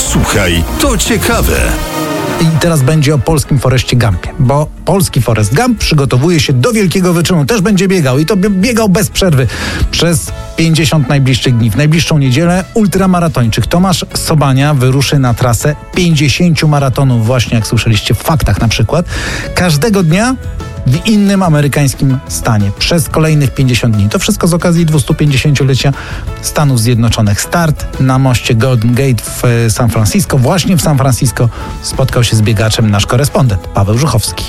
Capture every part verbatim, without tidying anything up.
Słuchaj, to ciekawe. I teraz będzie o polskim Forrestie Gumpie, bo polski Forrest Gump przygotowuje się do wielkiego wyczynu. Też będzie biegał i to biegał bez przerwy przez pięćdziesiąt najbliższych dni. W najbliższą niedzielę ultramaratończyk Tomasz Sobania wyruszy na trasę pięćdziesięciu maratonów, właśnie jak słyszeliście w faktach na przykład, każdego dnia w innym amerykańskim stanie przez kolejnych pięćdziesiąt dni. To wszystko z okazji dwustupięćdziesięciolecia Stanów Zjednoczonych. Start na moście Golden Gate w San Francisco. Właśnie w San Francisco spotkał się z biegaczem nasz korespondent Paweł Żuchowski.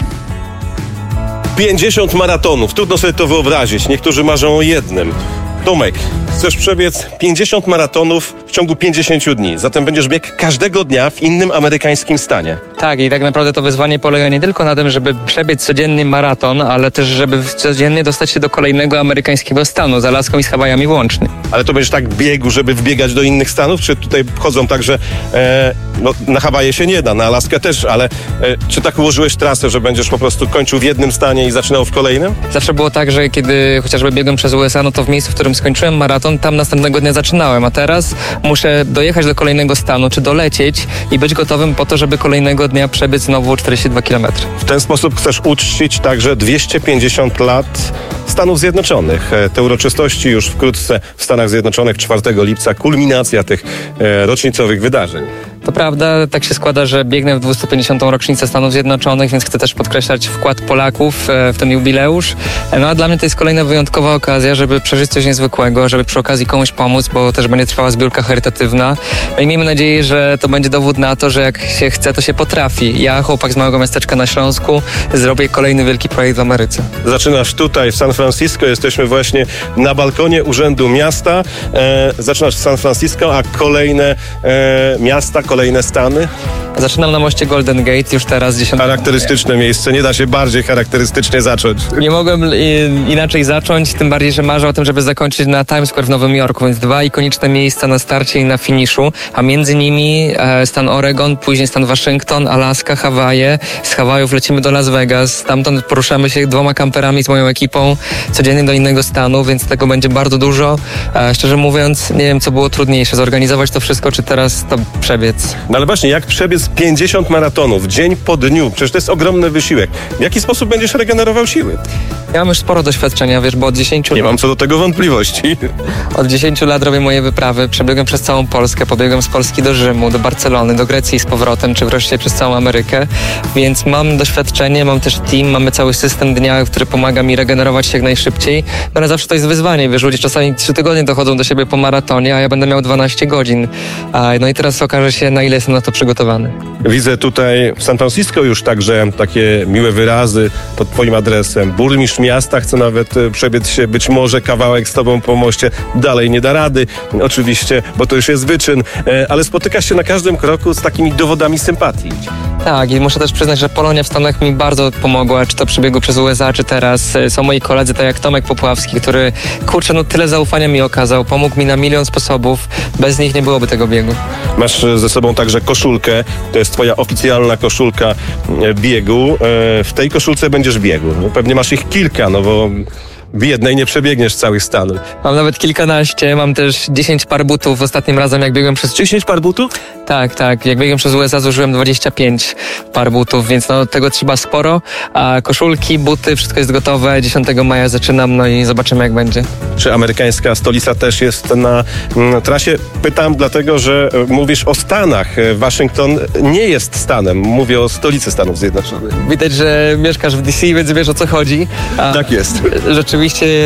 pięćdziesiąt maratonów. Trudno sobie to wyobrazić. Niektórzy marzą o jednym. Tomek, chcesz przebiec pięćdziesiąt maratonów w ciągu pięćdziesięciu dni. Zatem będziesz biegł każdego dnia w innym amerykańskim stanie. Tak, i tak naprawdę to wyzwanie polega nie tylko na tym, żeby przebiec codzienny maraton, ale też, żeby codziennie dostać się do kolejnego amerykańskiego stanu, z Alaską i z Hawajami włącznie. Ale to będziesz tak biegł, żeby wbiegać do innych stanów? Czy tutaj chodzą tak, że e, no, na Hawaje się nie da, na Alaskę też, ale e, czy tak ułożyłeś trasę, że będziesz po prostu kończył w jednym stanie i zaczynał w kolejnym? Zawsze było tak, że kiedy chociażby biegłem przez U S A, no to w miejscu, w którym skończyłem maraton, tam następnego dnia zaczynałem, a teraz muszę dojechać do kolejnego stanu, czy dolecieć i być gotowym po to, żeby kolejnego dnia przebiec znowu czterdzieści dwa kilometry. W ten sposób chcesz uczcić także dwieście pięćdziesiąt lat Stanów Zjednoczonych. Te uroczystości już wkrótce w Stanach Zjednoczonych, czwartego lipca, kulminacja tych e, rocznicowych wydarzeń. To prawda, tak się składa, że biegnę w dwieście pięćdziesiątą rocznicę Stanów Zjednoczonych, więc chcę też podkreślać wkład Polaków w ten jubileusz. No a dla mnie to jest kolejna wyjątkowa okazja, żeby przeżyć coś niezwykłego, żeby przy okazji komuś pomóc, bo też będzie trwała zbiórka charytatywna. I miejmy nadzieję, że to będzie dowód na to, że jak się chce, to się potrafi. Ja, chłopak z małego miasteczka na Śląsku, zrobię kolejny wielki projekt w Ameryce. Zaczynasz tutaj w San Francisco, jesteśmy właśnie na balkonie Urzędu Miasta. E, zaczynasz w San Francisco, a kolejne e, miasta, kolejne stany? Zaczynam na moście Golden Gate już teraz. dziesiątego Charakterystyczne miejsce, nie da się bardziej charakterystycznie zacząć. Nie mogłem inaczej zacząć, tym bardziej, że marzę o tym, żeby zakończyć na Times Square w Nowym Jorku, więc dwa ikoniczne miejsca na starcie i na finiszu, a między nimi e, stan Oregon, później stan Waszyngton, Alaska, Hawaje. Z Hawajów lecimy do Las Vegas, stamtąd poruszamy się dwoma kamperami z moją ekipą codziennie do innego stanu, więc tego będzie bardzo dużo. E, szczerze mówiąc, nie wiem, co było trudniejsze, zorganizować to wszystko, czy teraz to przebiec. No ale właśnie, jak przebiec pięćdziesiąt maratonów, dzień po dniu, przecież to jest ogromny wysiłek. W jaki sposób będziesz regenerował siły? Ja mam już sporo doświadczenia, wiesz, bo od dziesięciu Nie mam co do tego wątpliwości. Od dziesięciu lat robię moje wyprawy, przebiegłem przez całą Polskę, pobiegłem z Polski do Rzymu, do Barcelony, do Grecji z powrotem, czy wreszcie przez całą Amerykę, więc mam doświadczenie, mam też team, mamy cały system dnia, który pomaga mi regenerować się jak najszybciej, no ale zawsze to jest wyzwanie, wiesz, ludzie czasami trzy tygodnie dochodzą do siebie po maratonie, a ja będę miał dwanaście godzin, no i teraz okaże się, na ile jestem na to przygotowany. Widzę tutaj w San Francisco już także takie miłe wyrazy pod twoim adresem. Burmistrz miasta chce nawet przebiec się być może kawałek z tobą po moście. Dalej nie da rady, oczywiście, bo to już jest wyczyn, ale spotykasz się na każdym kroku z takimi dowodami sympatii. Tak, i muszę też przyznać, że Polonia w Stanach mi bardzo pomogła, czy to przy biegu przez U S A, czy teraz. Są moi koledzy, tak jak Tomek Popławski, który, kurczę, no tyle zaufania mi okazał, pomógł mi na milion sposobów, bez nich nie byłoby tego biegu. Masz ze sobą także koszulkę, to jest twoja oficjalna koszulka biegu. W tej koszulce będziesz biegł. Pewnie masz ich kilka, no bo w jednej nie przebiegniesz całych Stanów. Mam nawet kilkanaście, mam też dziesięć par butów. Ostatnim razem jak biegłem przez... dziesięć par butów? Tak, tak. Jak biegłem przez U S A, zużyłem dwadzieścia pięć par butów, więc no tego trzeba sporo. A koszulki, buty, wszystko jest gotowe. dziesiątego maja zaczynam, no i zobaczymy jak będzie. Czy amerykańska stolica też jest na, na trasie? Pytam dlatego, że mówisz o Stanach. Waszyngton nie jest stanem. Mówię o stolicy Stanów Zjednoczonych. Widać, że mieszkasz w D C, więc wiesz o co chodzi. A tak jest. Rzeczywiście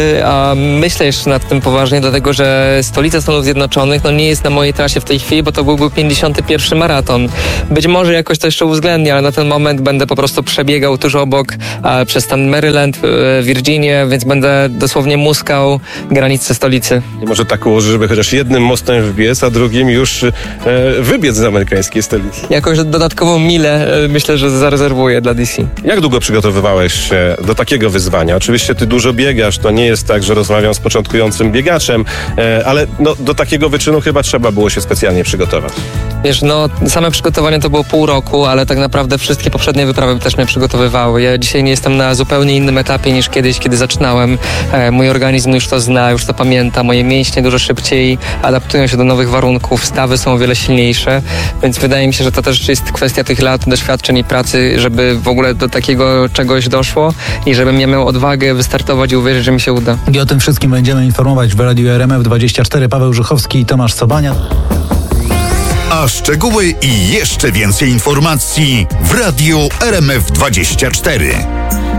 a myślę jeszcze nad tym poważnie, dlatego że stolica Stanów Zjednoczonych no nie jest na mojej trasie w tej chwili, bo to byłby pięćdziesiąty pierwszy maraton. Być może jakoś to jeszcze uwzględnię, ale na ten moment będę po prostu przebiegał tuż obok a, przez stan Maryland, Virginię, więc będę dosłownie muskał granice stolicy. I może tak ułoży, żeby chociaż jednym mostem wbiec, a drugim już e, wybiec z amerykańskiej stolicy. Jakąś dodatkową milę e, myślę, że zarezerwuję dla D C. Jak długo przygotowywałeś się do takiego wyzwania? Oczywiście ty dużo biegasz, to nie jest tak, że rozmawiam z początkującym biegaczem, e, ale no, do takiego wyczynu chyba trzeba było się specjalnie przygotować. Wiesz, no same przygotowania to było pół roku, ale tak naprawdę wszystkie poprzednie wyprawy też mnie przygotowywały. Ja dzisiaj nie jestem na zupełnie innym etapie niż kiedyś, kiedy zaczynałem. E, mój organizm już to zna, już to pamięta. Moje mięśnie dużo szybciej adaptują się do nowych warunków, stawy są o wiele silniejsze, więc wydaje mi się, że to też jest kwestia tych lat doświadczeń i pracy, żeby w ogóle do takiego czegoś doszło i żebym ja miał odwagę wystartować i uwierzyć, że mi się uda. I o tym wszystkim będziemy informować w Radiu R M F dwadzieścia cztery. Paweł Żuchowski i Tomasz Sobania. A szczegóły i jeszcze więcej informacji w Radiu R M F dwadzieścia cztery.